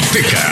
Discoteca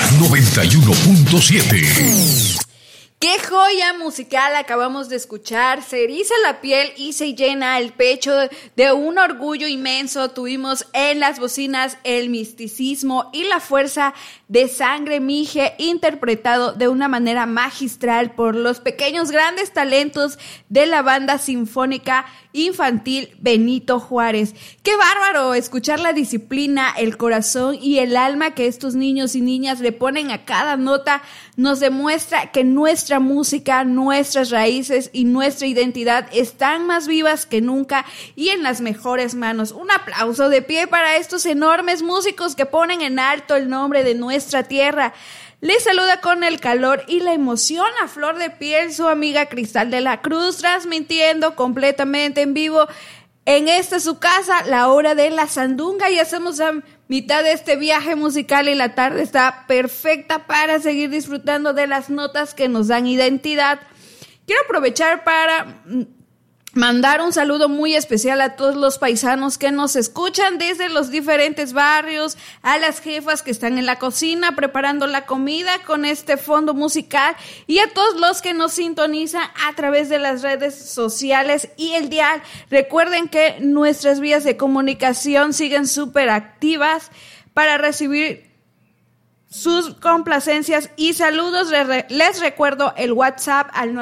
91.7. ¡Qué joya musical acabamos de escuchar! Se eriza la piel y se llena el pecho de un orgullo inmenso. Tuvimos en las bocinas el misticismo y la fuerza de Sangre Mije, interpretado de una manera magistral por los pequeños grandes talentos de la banda sinfónica infantil Benito Juárez. ¡Qué bárbaro! Escuchar la disciplina, el corazón y el alma que estos niños y niñas le ponen a cada nota nos demuestra que nuestra música, nuestras raíces y nuestra identidad están más vivas que nunca y en las mejores manos. Un aplauso de pie para estos enormes músicos que ponen en alto el nombre de nuestra tierra. Les saluda con el calor y la emoción a flor de piel su amiga Cristal de la Cruz, transmitiendo completamente en vivo en esta su casa, la hora de la sandunga, y hacemos a mitad de este viaje musical y la tarde está perfecta para seguir disfrutando de las notas que nos dan identidad. Quiero aprovechar para mandar un saludo muy especial a todos los paisanos que nos escuchan desde los diferentes barrios, a las jefas que están en la cocina preparando la comida con este fondo musical y a todos los que nos sintonizan a través de las redes sociales y el dial. Recuerden que nuestras vías de comunicación siguen súper activas para recibir sus complacencias y saludos. Les recuerdo el WhatsApp al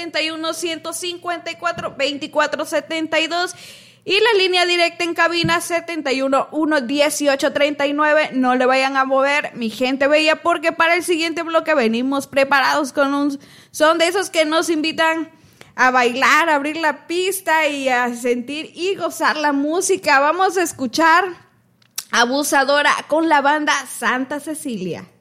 971-154-2472 y la línea directa en cabina 711-1839. No le vayan a mover, mi gente bella, porque para el siguiente bloque venimos preparados con un son de esos que nos invitan a bailar, a abrir la pista y a sentir y gozar la música. Vamos a escuchar Abusadora con la banda Santa Cecilia.